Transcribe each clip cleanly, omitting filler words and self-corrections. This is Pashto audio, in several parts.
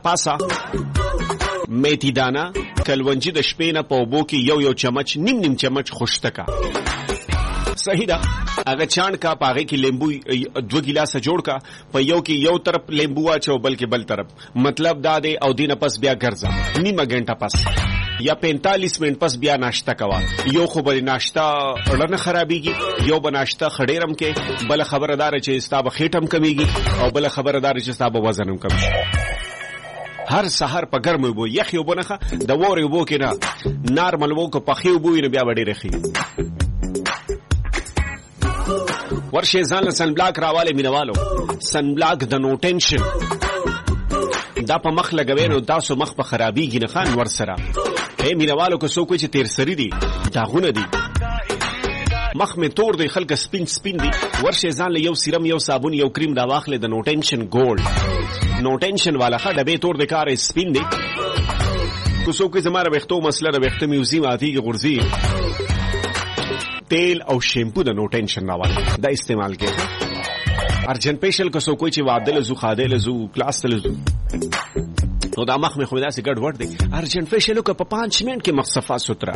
پاسا میتھی دانا کلونجی د شپې نه په اوبو کې یو چمچ نیم چمچ خشته کا. صحیح ده. هغه چاند کا پاغه کې لیمبو 2 ګیلاسه جوړ کا، په یو کې یو طرف لیمبو اچو بلکې بل طرف. مطلب دا دی او دینه پس بیا ګرځا نیمه غنټه پس یا 45 منټ پس بیا ناشته کوا. یو خو به ناشته اړه نه خرابېږي، یو به ناشته خډېرم کې، بل خبردار چې ستا به خېټم کمیږي او بل خبردار چې ستا به وزنم کم شي. هر سحر په ګرمو اوبو یخي اوبو نه د وورې اوبو کې نه نارمل اوبو که پخې اوبو وي نو بیا به ډېرې ښې. ورشه ځان له سن بلاک راواله مینوالو. سن بلاک د نو ټینشن دا په مخ لګوي نو تاسو مخ په خرابېږي نه خان ور سره. مینوالو که څوک چې تیر سری دي داغونه دي مخ می تور دی خلک سپین دی، ورشه ځان له یو سیرم یو صابون یو کریم دا واخله د نو ټینشن ګولډ. نو ټینشن والا خا ډبه تور د کار سپین دی. کو څوک زماره وختو مسله وخت میوزي ماتي کې غورځي تیل او شیمپو د نو ټینشن راواله دا استعمال کې. ارجن پیشل کو څوک چې واده له زو خاده له زو کلاس له زو نو دا مخ می خو دا سي ګډ ورډ دی. ارجن پیشل کو په 5 منټ کې مخ صفا سوترا.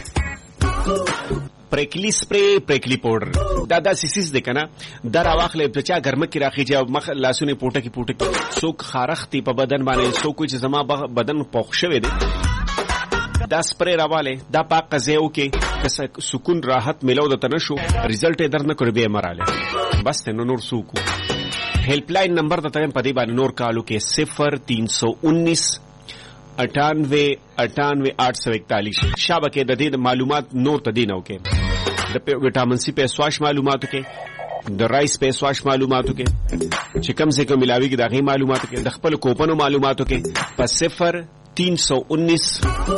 پریکلی سپری پریکلی پاوډر دا داسې سیس دی کنه، دا راواخله په چا ګرمه کې راخیږي مخ لاسونه پوټه کې څوک خارختی په بدن باندې، څوک چې زما بدن پوښ شوی دی دا سپری راواله دا پاک قضیو کې سکون راحت ملو د تنشو ریزلټ در نه کړی به مراله بس ته نور سوکو. هیلپ لاین نمبر د تیم پدی باندې نور کالو کې 0319 98 98 841. شابکه د دې معلومات نور تدینو کې د وټامین سی په سواش معلوماتو کې، د رایس په سواش معلوماتو کې چې کم سے کم ملاوي کې د غي معلوماتو کې، د خپل کوپنو معلوماتو کې په 0319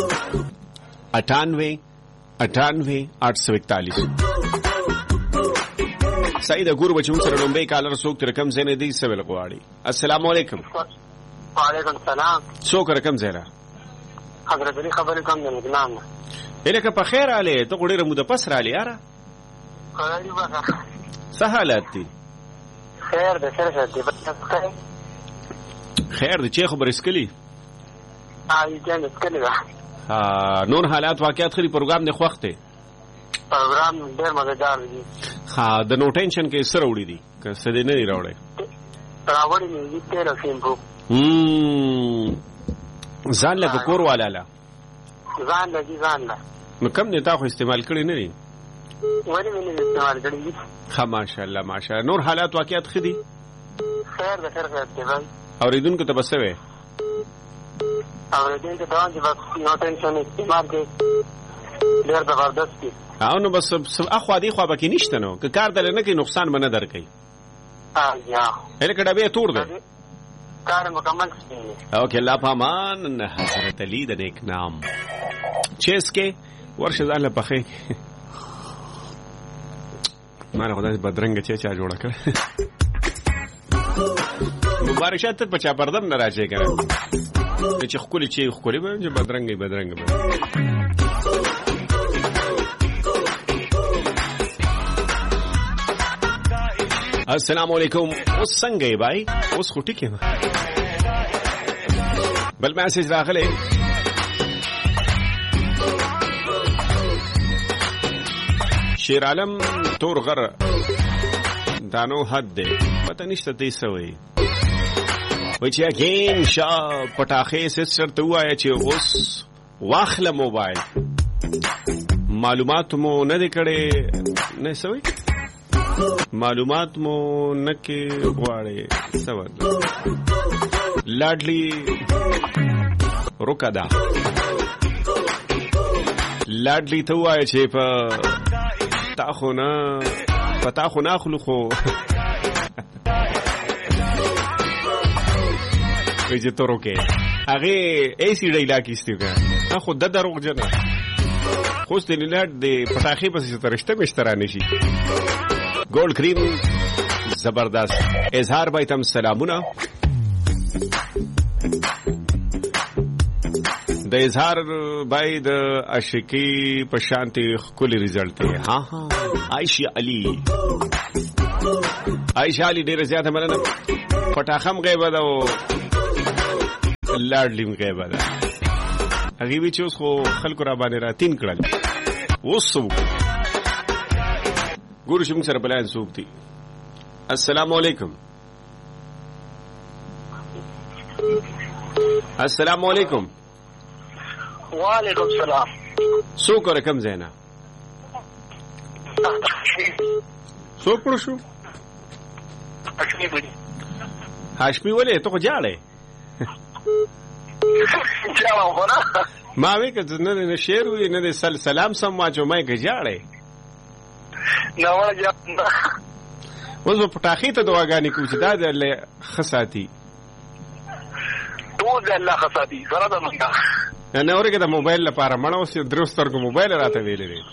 98 98 841. سعید ګور بچو سره لومبه کالر څوک رقم زنه دی سوال غواړي. السلام علیکم. وعلیکم السلام. څوک رقم زیرا حضرت علی خبرې کوم د نظام الکه په خیر علي ته ګډه مو د پس را لې یاره قریبا سهالت دي خیر د سره دې خیر د چه خبر اسکلی جان اسکلی ها نور حالات واقعات خري پروګرام نه خوخته پروګرام ډېر مزیدار دي. ها د نو ټینشن کې سره وړي دي که څه دې نه راوړي راوړي نه دي تر شیمپو ځان له کور والا لا ځان له نو کم نه تا خو استعمال کړی نه دي ولی نه استعمال کړی. ها ماشاءالله ماشاءالله. نور حالات واقعات خدي خیر د خیر دی اوریدونکو ته بسوي اوریدونکو ته چې بس نو ټینشن استعمال کې ډېر زبردست دي. نو بس اخو دې خو به کې نشته نو که کار دل نه کې نقصان باندې درکې یا الکه ډبه تور ده کار مکمل شي. اوکې الله پامان حضرت علی د نیک نام چیس کې ورشه ځان له پخې مانه خدای بدرنګ چا جوړه کړ مبارکات ته پچا پردم نه راځي کنه چې خولي چې خولي به بدرنګ السلام علیکم. اوس څنګه بھائی اوس خو ټیک یم بل میسج راغلی شیر عالم تور غر دانو حد دی پته نشته تی سوی و چې اگین شا پټاخې سسټر ته وایا چې اوس واخله موبایل معلومات مو نه دی کړي نه سوی معلومات مو نکې غواړي سوال لاډلی روکدا لاډلی ته وایي چې په تا خو نه خلو خو ویجه تو روکې هغه ایسی ډایلا کیستو کا خو د دروغ جن خو ستنی لاډ د پټاخې پسې ترشته مشترا نشي. گولد کریم زبردست. اظهار بایتم سلامونه د اظهار بای د عاشقی په شانتي خولي ریزلټ دی. ها عائشہ علی ډیره زیاته مننه. پټاخم غیبه دا لاډلیم غیبه ده هغې وی چې اوس خو خلکو را باندې راتین کړل اوس څه وکړو ګورو چې موږ سره بلاین څوک دي السلام علیکم السلام علیکم وعلیکم السلام څوک او رقم ځای نه څوک پړو شو هاشمي ولې ته خو جاړې ما وی که نه شعر وي نه سلام سم واچو ما که جاړې اوس به پټاخي ته دعاګانې کوو چې دا د الله ښه ساتي ټول د الله ښه ساتي سره د منګه نه اورګه د موبایل لپاره مړ اوس درو سترګو موبایل راته ویلې دی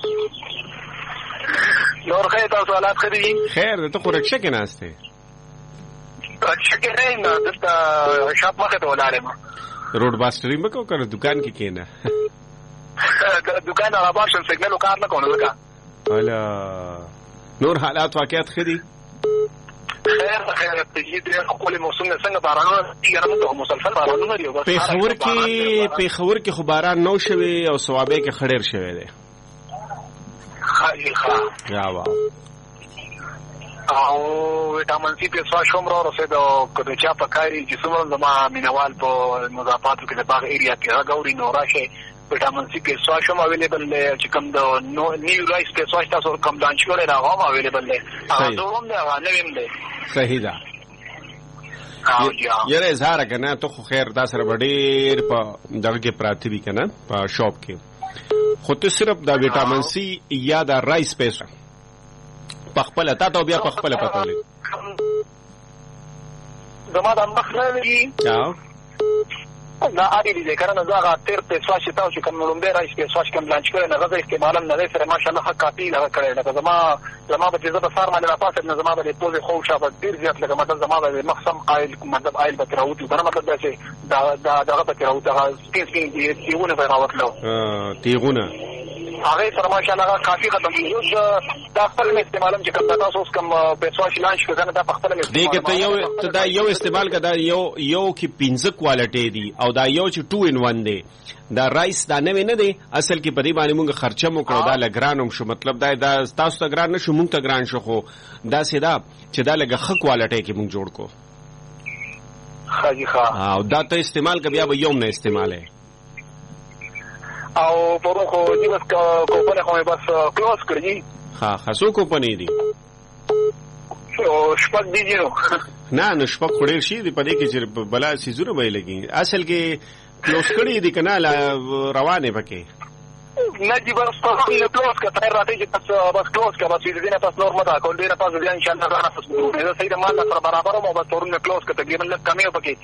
نور خیر تاسو حالات ښه دي خیر ته خو رکشه کې ناستې رکشه کې نه دلته شاپ مخې ته ولاړ یم روډ باستري مه کوه که دکان کې کښېنه دکان رابار شم سګنل کار نه کوم ځکه هله نور حالات واقعیت ښه دي خیر ډېر ښکلي موسم دی څنګه بارانونه کېږي نه موږ مسلسل بارانونه دي پېښور کې خو باران نو شوی او صوابۍ کې ښه ډېر شوی دی یا واو او ویټامین سي په سوا شوم را رسېدو که د چا په کاري چې څومره زما مینوال په مضافاتو کې د باغ ایریا کې راګوري نو راشئ ویټامین سي په سوا شوم اویلیبل دی چې کوم د نیو رایس په سوا تاسو کوم لانچ کړی دا هم اویلیبل دی هغه دوم دی هغه نویم دی صحیح ده یاره اظهار که نه تو خو خیر دا سره به ډېر په دغه کې پراته وي که نه په شاپ کې خو ته صرف دا ویټامین سي یا دا رایس پیسه پخپله تا ته بیا پخپله پته ولګي زما د مخ نه لګي دا اړې دي که نه زه هغه تېر پیسواش چې تاسو چې کوم لومبی رایس پیسواش کوم لانچ کړی نه هغه زه استعمالم نه دی سره ماشاءالله ښه کاپي هغه کړی لکه زما به چې زه په سهار باندې راپاڅېد نو زما به د پوزې خوب شابه ډېر زیات لکه مطلب زما به د مخ سم مطلب آیل به ترې راوتي که نه مطلب دا چې دغه به ترې راوتي هغه سپین تیغونه به یې راوتلو تیغونه هغه سره ماشاءالله هغه کافي ختم دا خپل مې استعمالم چې کوم تاسو اوس کوم پیسواش لانچ کړی نه دا په خپله مې دی که ته دا یو استعمال که دا یو کې 15 کوالټۍ دي او دا یو چې 2 in 1 دی دا رایس دا نوی نه دی اصل کې په دې باندې مونږ خرچه مو کړو دا لږ ګران هم شو مطلب دا تاسو ته ګران نه شو مونږ ته ګران شو خو داسې ده چې دا لږه ښه کوالټۍ کې مونږ جوړ کړو او دا ته استعمال که بیا به یو نه استعمالی او پرون خو دې بس کوپنې خو مې بس کلوز کړي ښه څو کوپنې دي شپږ دي نو نه شپږ خو ډېر شي دي په دې کې چې بلا څیزونه به یې لګي اصل کې کلوز کړي دي که نه روانې پکې نه جی بس کلوز که تغیر راته چې بس کلوز که بس دې نه پس نور مه دا کول دې نه پس بیا انشاءالله ځان پس زه صحیح د مال سره برابر وم او بس پرون مې کلوز که تقریبا لږ کمې و پکې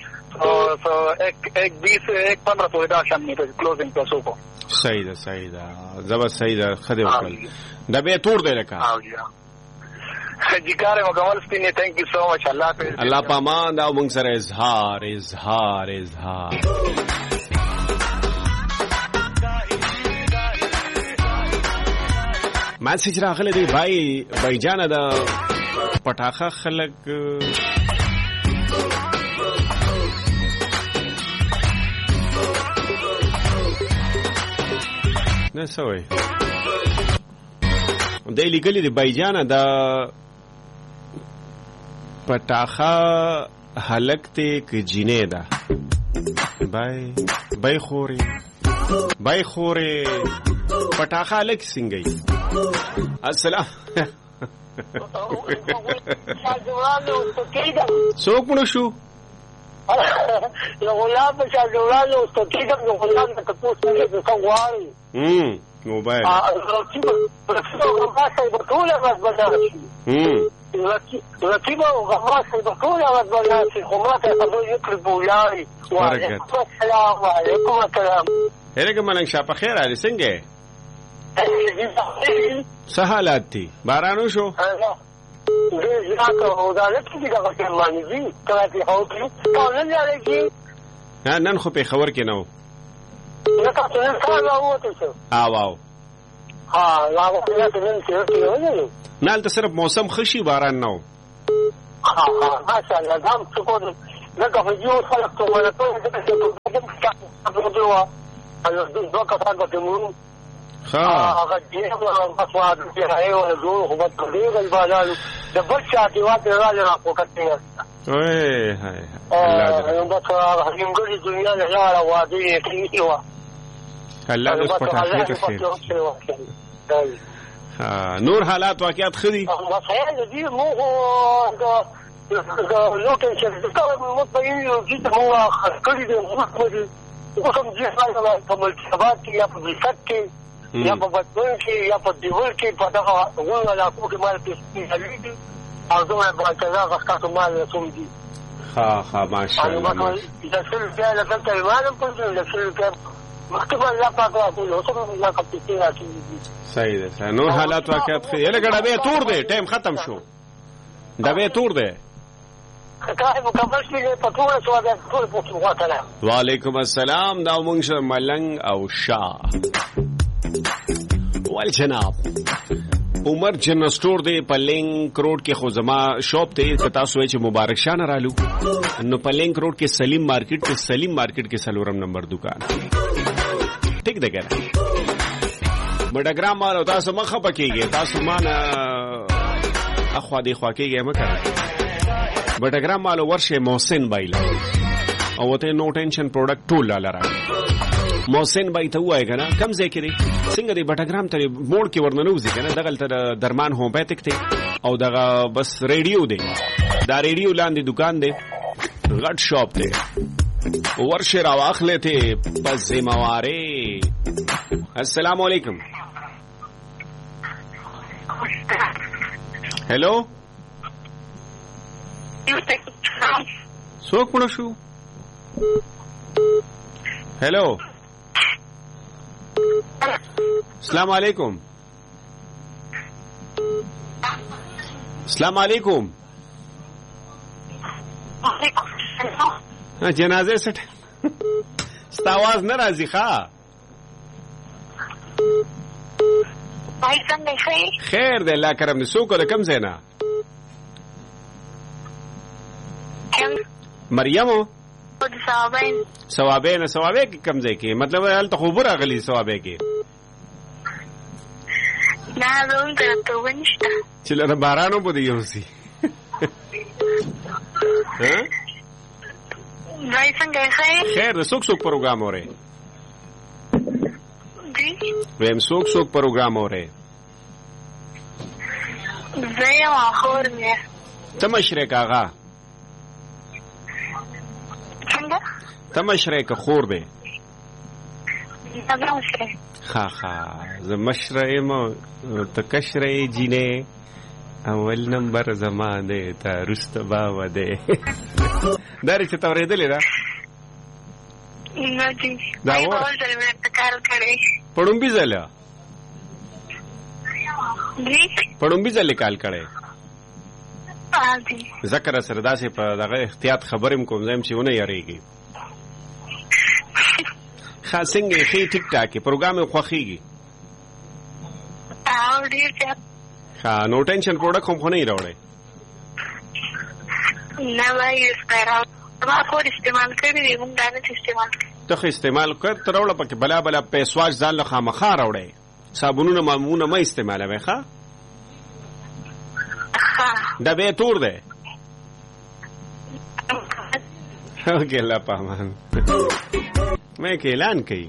1:20 1:15 دا شان مې کلوزینګ پیسو کو صحیح ده زبر صحیح ده ښه دې وکړل دا بیا تور دی لکه جګاره مکمل سپینې تھینک یو سو مچ الله پامان دا موږ سره اظهار مسیج راغلی دی بای جانه د پټاخه خلک نه سوی دی لیکلی دی بای جانه د پټاخه هلک ته که جینې ده بای خورې پټاخه هلک څنګه یې السلام څوک مړه شو غلام شاه جوړانو استقیدم نو غلام ته تاسو نه غواړي موبایل رقیب او غماس په ټول اواز باندې خو ماته په یو کړ بولای السلام علیکم السلام هرګه ملنګ شاه په خیر علي څنګه څه حالات دي باران وشو نن خو پېښور کې نه و او نه هلته صرف موسم ښه شي باران نه و ماشاءالله دا هم څه کوو لکه خو یو خلک دم تاسو دو کسان به تمرو هغه دې بس واد چې رايو زو خو په دې غلبانو د بل چا دی واته راځي را کوکټه اوه هاي الله دې بس هغه دنیا نه یاره وادي کې و الله دې پټه خیر نور حالات واقعات خدي مسائل دي مو لو كان شيء مطمئن جدا هو كل ده مخبري وكم جهه كمل شباب يا بيسكي يا بطنكي يا بديولكي فدغه ولا كوكي مال تسمي ارزوها بكذا غسكات مال سمدي ها ما شاء الله اذا سر كان لك المال كنت لك كان مكتوب لا پاکه له څه لا کپتي راځي صحیح ده نور حالات واقعات خې له ګډه به تور دے ټیم ختم شو دا به تور دے وعلیکم السلام دا مونږ ملنګ او شاه ول جناب عمر جن سٹور دی پلنګ کروڑ کې خو زما شاپ ته کتا سوې چې مبارک شاه نه رالو نو پلنګ کروڑ کې سلیم مارکیټ کې سلورم نمبر دکان ٹھیک ده ګره مډاګرام مال تاسو مخه پکېږي تاسو مان اخوا دی خوا کېږي مکه بټاګرام مال ورشه محسن بایلا او ته نو ټینشن پروډکټ ټول لاله محسن بای ته وای کنه کم ځای کې څنګه دی بټاګرام ته موړ کې ورننوځي کنه دغه ته درمان هومپیتک ته او دغه بس ریډیو دی دا ریډیو لاندې دکان دی غټ شاپ دی ورشه راواخلې ته بس ذمہواری السلام علیکم हेलो सोक पड़ो शू हेलो अस्सलाम वालेकुम जनाजे से आवाज न राजी खा خیر دی الله کرم دې څوک له کم ځای نه مریم ثوابین کم ځای کې مطلب هلته خو راغلی ثوابې کې نه زموږ طرف ته ونشته چې لره باران وبو دی یوسي ځای څنګه خیر د څوک پروګرام اوري ویم څوک پروګرام اوري زه خور مې ته مشرک آغا څنګه ته مشرک خور به نه مشرک ها زه مشرم ته کشرې جینې اول نمبر زمانه ته رست باو ده درې چې تورېدلې دا نه دي دا اول ځل مې کار کړی پړومبي ځله جی پړومبي ځله کال کړی عادي ذکر سردا سے په دغه احتیاط خبرم کوم زم چې ونه یریږي خاصنګ خې ټیک ټاک پروګرام خوخیږي او ډیر ښه ها نو ټینشن پروډکټ هم نه راوړي نه وایي ستاره ما خو استعمال کړی موږ دا نه استعمال ته استعمال کړ تر وړه پکې بلا پیسواج ځان له خامخا راوړي صابونونه مامونه ما استعمالوي ښا دا به تور ده اوکې لا پامان مې کې اعلان کړي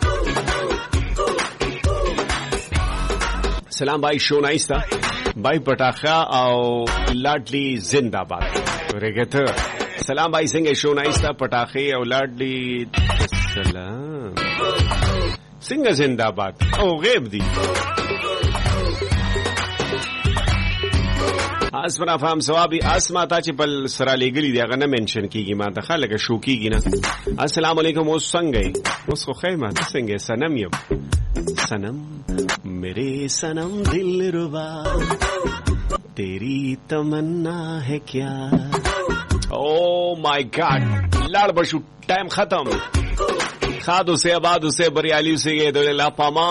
سلام بھائی شو نایستا بھائی پٹاخا او لاڈلی زندہ باد ورګه سلام بھائی څنګه شو نایستا پټاخې او لاډلی سلام څنګه زنده باد او غیب دی اسمنا فهم ثوابي اسما تا چې بل سره لګلی دی هغه نه منشن کیږي ما ته خلک شو کیږي نه السلام علیکم اوس څنګه اوس خو خیمه څنګه سنم یم सनम मेरे सनम दिल रुबा तेरी तमन्ना है क्या ओ माय गॉड लाड़ बशु टाइम खत्म खादो से आबाद से बरियाली से ये दो ला पामा